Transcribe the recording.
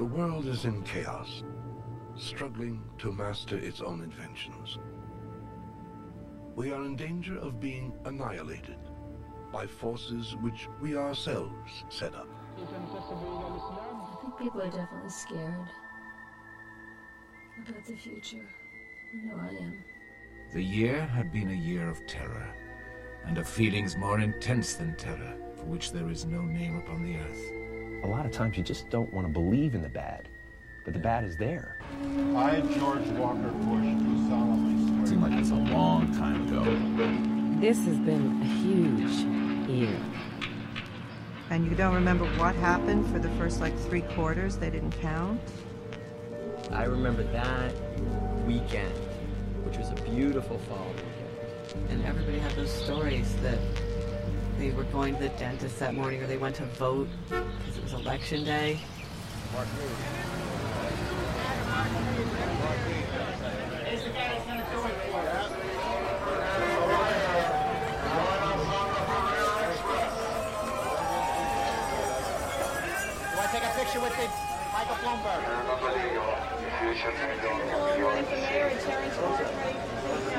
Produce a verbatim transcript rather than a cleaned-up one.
The world is in chaos, struggling to master its own inventions. We are in danger of being annihilated by forces which we ourselves set up. I think people are definitely scared about the future. I know I am. The year had been a year of terror, and of feelings more intense than terror, for which there is no name upon the earth. A lot of times you just don't want to believe in the bad, but the bad is there. I, George Walker Bush, do solemnly swear. It seemed like it's a long time ago. This has been a huge year. And you don't remember what happened for the first, like, three quarters? They didn't count? I remember that weekend, which was a beautiful fall weekend. And everybody had those stories that they were going to the dentist that morning or they went to vote because it was election day. Take a picture with it, Michael Bloomberg.